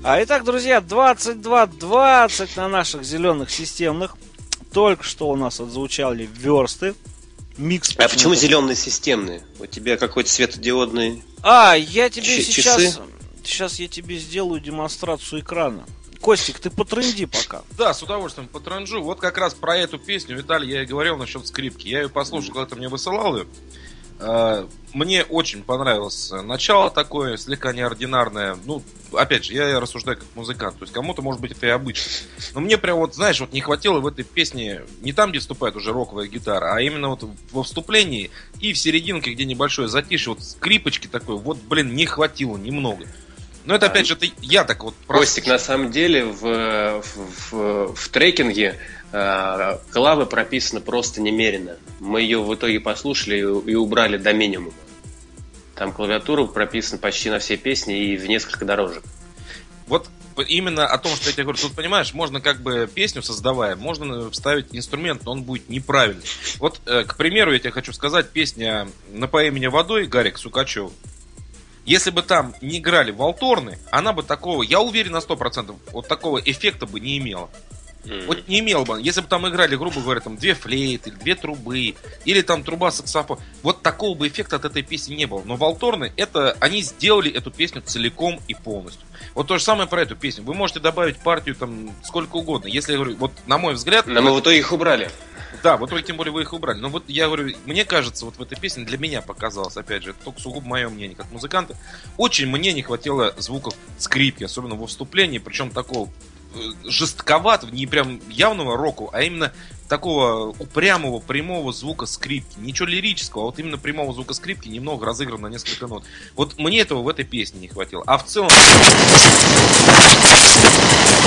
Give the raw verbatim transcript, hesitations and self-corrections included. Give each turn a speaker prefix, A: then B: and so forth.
A: А итак, друзья, двадцать два двадцать на наших зеленых системных. Только что у нас отзвучали версты. Микс.
B: А почему зеленые системные? У тебя какой-то светодиодный.
A: А, я тебе
B: Ч-
A: сейчас.
B: часы?
A: Сейчас я тебе сделаю демонстрацию экрана. Костик, ты потрынди пока.
C: Да, с удовольствием потранжу. Вот как раз про эту песню, Виталий, я и говорил насчет скрипки. Я ее послушал, когда ты мне высылал ее. Мне очень понравилось начало такое, слегка неординарное. Ну, опять же, я рассуждаю как музыкант. То есть кому-то, может быть, это и обычно. Но мне прям вот, знаешь, вот не хватило в этой песне не там, где вступает уже роковая гитара, а именно вот во вступлении и в серединке, где небольшое затишье, вот скрипочки такой, вот, блин, не хватило немного. Но это, опять же, это я так вот...
B: Костик, на самом деле, в, в, в, в трекинге э, клавы прописаны просто немерено. Мы ее в итоге послушали и, и убрали до минимума. Там клавиатура прописана почти на все песни и в несколько дорожек.
C: Вот именно о том, что я тебе говорю, тут, понимаешь, можно как бы песню создавая, можно вставить инструмент, но он будет неправильный. Вот, э, к примеру, я тебе хочу сказать, песня «Напои меня водой» Гарик Сукачев. Если бы там не играли валторны, она бы такого, я уверен на сто процентов, вот такого эффекта бы не имела. Mm-hmm. Вот не имела бы. Если бы там играли, грубо говоря, там две флейты, две трубы, или там труба саксофон, вот такого бы эффекта от этой песни не было. Но валторны, это, они сделали эту песню целиком и полностью. Вот то же самое про эту песню. Вы можете добавить партию там сколько угодно. Если я говорю, вот на мой взгляд...
B: Но мы в итоге их убрали.
C: Да, в итоге, тем более, вы их убрали. Но вот я говорю, мне кажется, вот в этой песне для меня показалось, опять же, это только сугубо мое мнение, как музыканта, очень мне не хватило звуков скрипки, особенно во вступлении, причем такого жестковатого, не прям явного року, а именно такого упрямого, прямого звука скрипки. Ничего лирического, а вот именно прямого звука скрипки, немного разыгран на несколько нот. Вот мне этого в этой песне не хватило. А в целом...